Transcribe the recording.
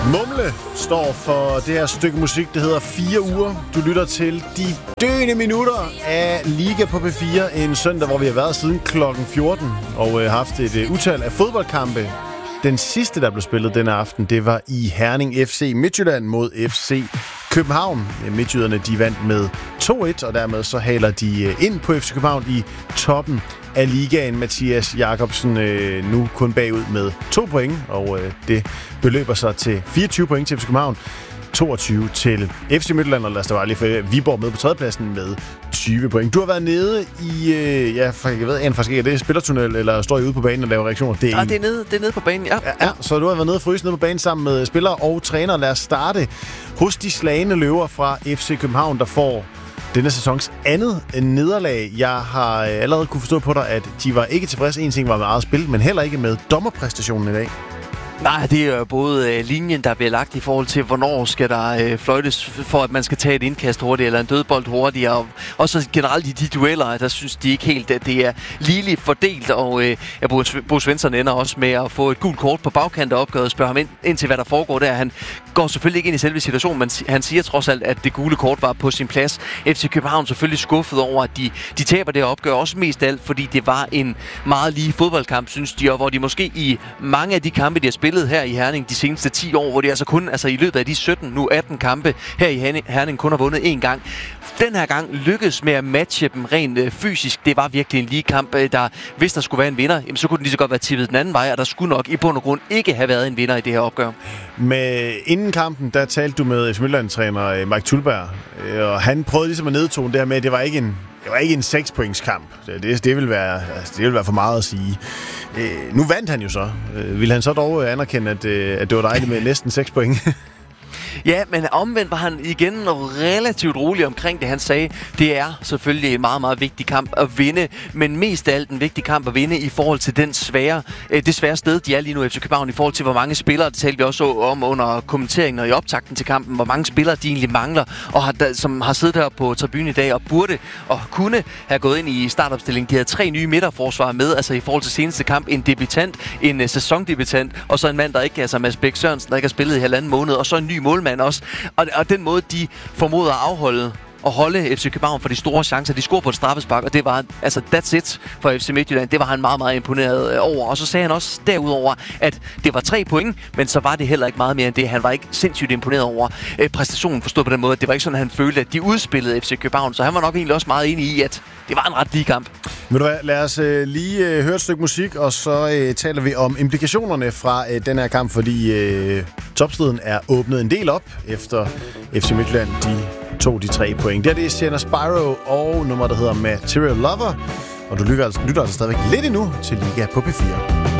Mumle står for det her stykke musik, det hedder 4 uger. Du lytter til de døende minutter af Liga på P4 en søndag, hvor vi har været siden klokken 14 og haft et utal af fodboldkampe. Den sidste, der blev spillet denne aften, det var i Herning FC Midtjylland mod FC København. Midtjyderne, de vandt med 2-1, og dermed så haler de ind på FC København i toppen af ligaen. Mathias Jakobsen nu kun bagud med 2 point, og det beløber sig til 24 point til FC København, 22 til FC Midtjylland, og lad os da bare lige få Viborg med på tredjepladsen med 20 point. Du har været nede i, jeg ved faktisk ikke, er det spillertunnel, eller står I ude på banen og laver reaktioner? Det er nede på banen, ja. Ja, så du har været nede og fryse nede på banen sammen med spillere og træner. Lad os starte hos de slagne løver fra FC København, der får denne sæsons andet nederlag. Jeg har allerede kunne forstå på dig, at de var ikke tilfredse. En ting var med eget spil, men heller ikke med dommerpræstationen i dag. Nej, det er jo både linjen, der bliver lagt i forhold til, hvornår skal der fløjtes for, at man skal tage et indkast hurtigt, eller en dødbold hurtigere. Og så generelt i de dueller, der synes de ikke helt, at det er ligeligt fordelt. Og Bo Svensson ender også med at få et gult kort på bagkant af opgøret og spørger ham ind til, hvad der foregår der. Han går selvfølgelig ikke ind i selve situationen, men han siger trods alt, at det gule kort var på sin plads. FC København selvfølgelig skuffet over, at de taber det opgør, også mest alt, fordi det var en meget lige fodboldkamp, synes de, og hvor de måske i mange af de kampe, de har spillet her i Herning de seneste 10 år, hvor de altså kun i løbet af de 17, nu 18 kampe her i Herning kun har vundet 1 gang. Den her gang lykkedes med at matche dem rent fysisk. Det var virkelig en lige kamp, der hvis der skulle være en vinder, så kunne den lige så godt være tippet den anden vej, og der skulle nok i bund og grund ikke have været en vinder i det her opgør. Men inden kampen, der talte du med FC Midtjylland-træner Mike Tulberg, og han prøvede ligesom at nedtone det her med, at det var ikke en 6-pointskamp. Det vil være for meget at sige. Nu vandt han jo så. Vil han så dog anerkende, at det var dejligt med næsten 6 point? Ja, men omvendt var han igen relativt rolig omkring det. Han sagde, det er selvfølgelig en meget, meget vigtig kamp at vinde, men mest af alt en vigtig kamp at vinde i forhold til det svære sted, de er lige nu i FC København, i forhold til, hvor mange spillere, det talte vi også om under kommenteringen og i optakten til kampen, hvor mange spillere de egentlig mangler, og som har siddet her på tribunen i dag og burde og kunne have gået ind i startopstillingen. De havde 3 nye midterforsvarer med, altså i forhold til seneste kamp, en debutant, en sæsondebutant, og så en mand, der ikke, altså Mads Bæk Sørensen, der ikke har spillet i 1,5 måned, og så en ny målmand også. Og den måde, de formåede at holde FC København for de store chancer. De scorede på et straffespark, og det var, altså, that's it for FC Midtjylland. Det var han meget, meget imponeret over. Og så sagde han også derudover, at det var 3 point, men så var det heller ikke meget mere end det. Han var ikke sindssygt imponeret over præstationen, forstået på den måde. Det var ikke sådan, han følte, at de udspillede FC København. Så han var nok egentlig også meget enig i, at det var en ret lige kamp. Ved du hvad, lad os lige høre et stykke musik, og så taler vi om implikationerne fra den her kamp, fordi topstriden er åbnet en del op efter FC Midtjylland. De tog de 3 point. Det er Sienna Spyro og nummer, der hedder Material Lover. Og du lytter altså stadigvæk lidt endnu til Liga på P4.